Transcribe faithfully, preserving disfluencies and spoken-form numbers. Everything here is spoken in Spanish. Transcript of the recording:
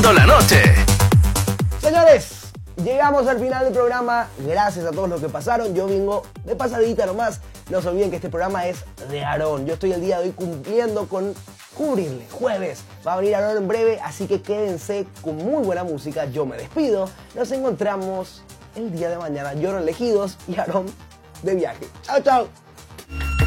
alegrando la noche. Señores, llegamos al final del programa. Gracias a todos los que pasaron. Yo vengo de pasadita nomás. No se olviden que este programa es de Aarón. Yo estoy el día de hoy cumpliendo con cubrirle. Jueves va a venir Aarón en breve, así que quédense con muy buena música. Yo me despido. Nos encontramos el día de mañana. Yo no elegidos y Aarón de viaje. Chao, chao.